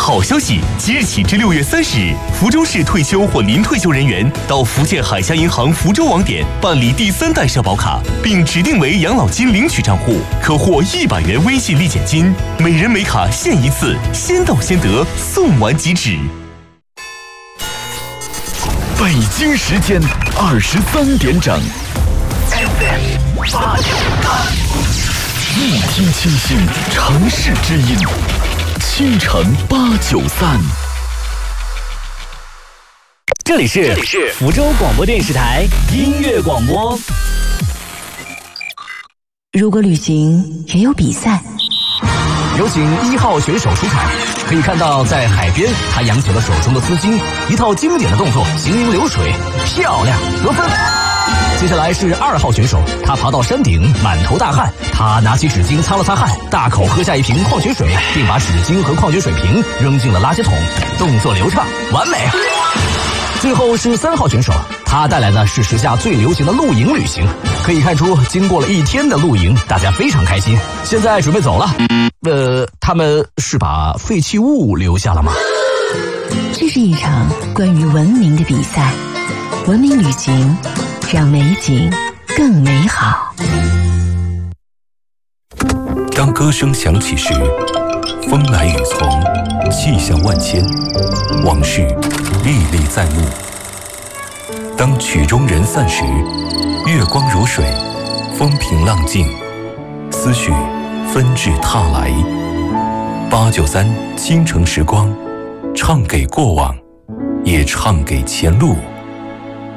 好消息！即日起至6月30日，福州市退休或临退休人员到福建海峡银行福州网点办理第3代社保卡，并指定为养老金领取账户，可获100元微信立减金，每人每卡限1次，先到先得，送完即止。 北京时间23点整。一听清新，城市之音，倾城893。 这里是福州广播电视台音乐广播。 如果旅行也有比赛， 有请1号选手出场。可以看到，在海边，他扬起了手中的丝巾，一套经典的动作，行云流水，漂亮，得分。接下来是2号选手，他爬到山顶，满头大汗，他拿起纸巾擦了擦汗，大口喝下一瓶矿泉水，并把纸巾和矿泉水瓶扔进了垃圾桶，动作流畅，完美。最后是3号选手，他带来的是时下最流行的露营旅行。可以看出，经过了1天的露营，大家非常开心。现在准备走了。他们是把废弃物留下了吗？ 这是一场关于文明的比赛，文明旅行让美景更美好。 当歌声响起时，风来雨从，气象万千，往事历历在目。当曲终人散时，月光如水，风平浪静，思绪纷至沓来。893倾城时光，唱给过往，也唱给前路。